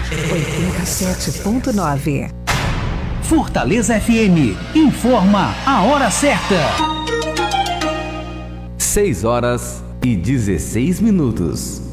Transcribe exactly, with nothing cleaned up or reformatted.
oitenta e sete ponto nove. Fortaleza F M informa a hora certa. seis horas e dezesseis minutos.